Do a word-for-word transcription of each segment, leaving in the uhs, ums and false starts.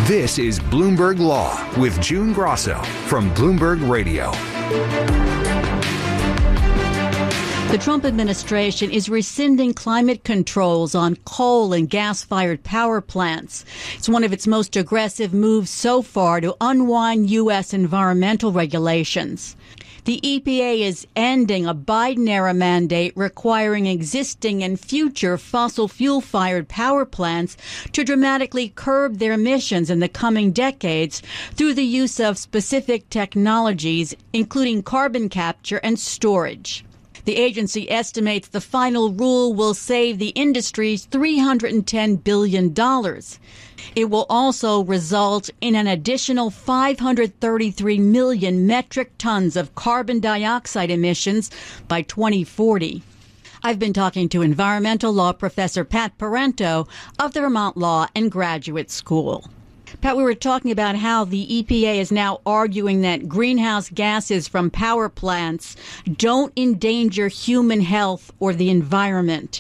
This is Bloomberg Law with June Grosso from Bloomberg Radio. The Trump administration is rescinding climate controls on coal and gas-fired power plants. It's one of its most aggressive moves so far to unwind U S environmental regulations. The E P A is ending a Biden-era mandate requiring existing and future fossil fuel-fired power plants to dramatically curb their emissions in the coming decades through the use of specific technologies, including carbon capture and storage. The agency estimates the final rule will save the industry's three hundred ten billion dollars. It will also result in an additional five hundred thirty-three million metric tons of carbon dioxide emissions by twenty forty. I've been talking to environmental law professor Pat Parento of the Vermont Law and Graduate School. Pat, we were talking about how the E P A is now arguing that greenhouse gases from power plants don't endanger human health or the environment.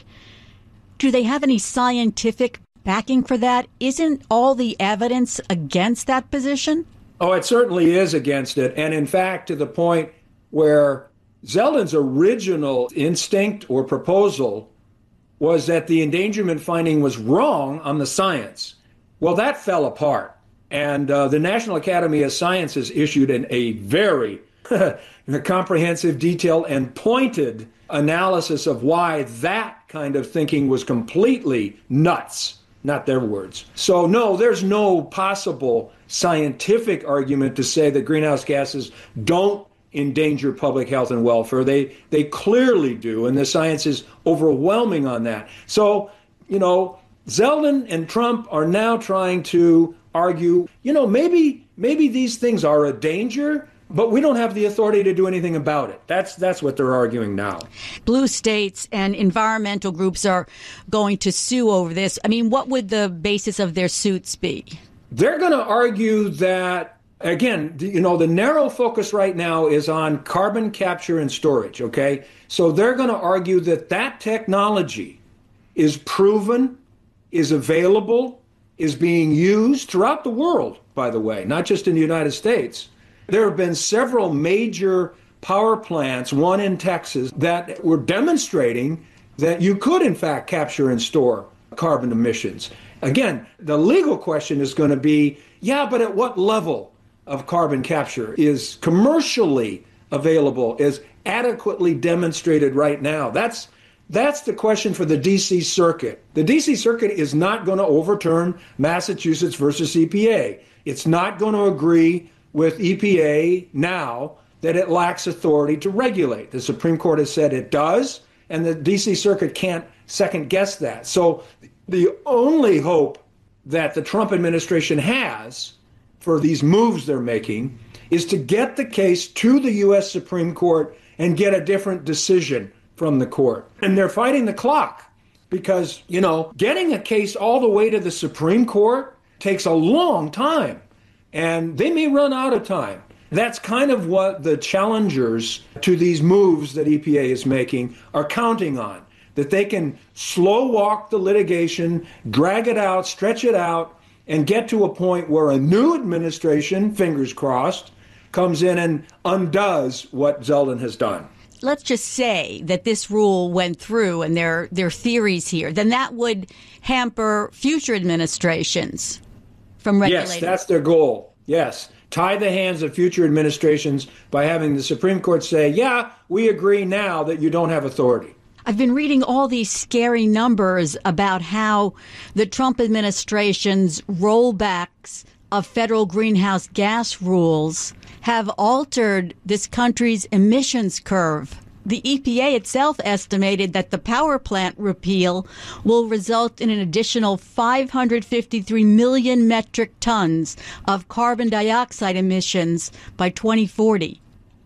Do they have any scientific backing for that? Isn't all the evidence against that position? Oh, it certainly is against it. And in fact, to the point where Zeldin's original instinct or proposal was that the endangerment finding was wrong on the science. Well, that fell apart. And uh, the National Academy of Sciences issued an, a very comprehensive, detailed, and pointed analysis of why that kind of thinking was completely nuts. Not their words. So, no, there's no possible scientific argument to say that greenhouse gases don't endanger public health and welfare. They, they clearly do, and the science is overwhelming on that. So, you know, Zeldin and Trump are now trying to argue, you know, maybe maybe these things are a danger, but we don't have the authority to do anything about it. That's that's what they're arguing now. Blue states and environmental groups are going to sue over this. I mean, what would the basis of their suits be? They're going to argue that, again, you know, the narrow focus right now is on carbon capture and storage, okay? So they're going to argue that that technology is proven, is available, is being used throughout the world, by the way, not just in the United States. There have been several major power plants, one in Texas, that were demonstrating that you could, in fact, capture and store carbon emissions. Again, the legal question is going to be, yeah, but at what level of carbon capture is commercially available, is adequately demonstrated right now? That's That's the question for the D C Circuit. The D C Circuit is not going to overturn Massachusetts versus E P A. It's not going to agree with E P A now that it lacks authority to regulate. The Supreme Court has said it does, and the D C Circuit can't second guess that. So the only hope that the Trump administration has for these moves they're making is to get the case to the U S Supreme Court and get a different decision from the court. And they're fighting the clock because, you know, getting a case all the way to the Supreme Court takes a long time, and they may run out of time. That's kind of what the challengers to these moves that E P A is making are counting on, that they can slow walk the litigation, drag it out, stretch it out, and get to a point where a new administration, fingers crossed, comes in and undoes what Zeldin has done. Let's just say that this rule went through and there, there are theories here, then that would hamper future administrations from regulating. Yes, that's their goal. Yes. Tie the hands of future administrations by having the Supreme Court say, yeah, we agree now that you don't have authority. I've been reading all these scary numbers about how the Trump administration's rollbacks of federal greenhouse gas rules have altered this country's emissions curve. The E P A itself estimated that the power plant repeal will result in an additional five hundred fifty-three million metric tons of carbon dioxide emissions by twenty forty.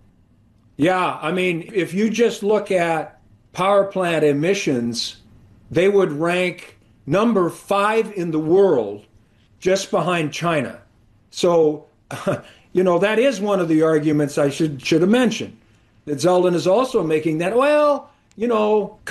Yeah, I mean, if you just look at power plant emissions, they would rank number five in the world, just behind China. So, you know, that is one of the arguments I should should have mentioned. That Zeldin is also making that, well, you know,